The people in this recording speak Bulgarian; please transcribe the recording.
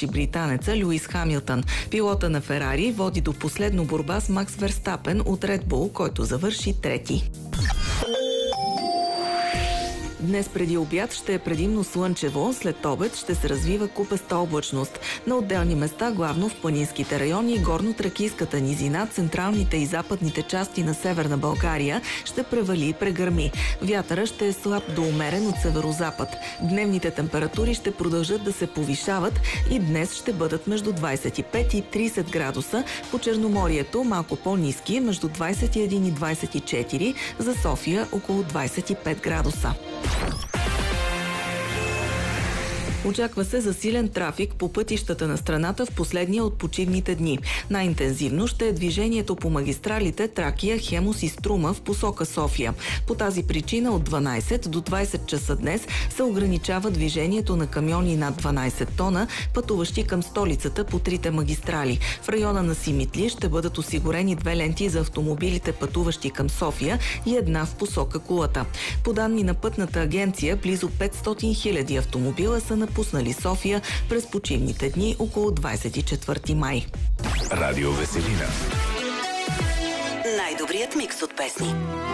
завърши британеца Луис Хамилтън. Пилота на Ферари води до последно борба с Макс Верстапен от Ред Бул, който завърши трети. Днес преди обяд ще е предимно слънчево, след обед ще се развива купеста облачност. На отделни места, главно в планинските райони и горно-тракийската низина, централните и западните части на Северна България ще превали и прегърми. Вятъра ще е слаб до умерен от северозапад. Дневните температури ще продължат да се повишават и днес ще бъдат между 25 и 30 градуса. По Черноморието малко по-ниски, между 21 и 24, за София около 25 градуса. Очаква се засилен трафик по пътищата на страната в последния от почивните дни. Най-интензивно ще е движението по магистралите Тракия, Хемус и Струма в посока София. По тази причина от 12 до 20 часа днес се ограничава движението на камиони над 12 тона, пътуващи към столицата по трите магистрали. В района на Симитли ще бъдат осигурени 2 ленти за автомобилите, пътуващи към София, и една в посока Кулата. По данни на Пътната агенция, близо 500 000 автомобила са напуснали София през почивните дни около 24 май. Радио Веселина. Най-добрият микс от песни.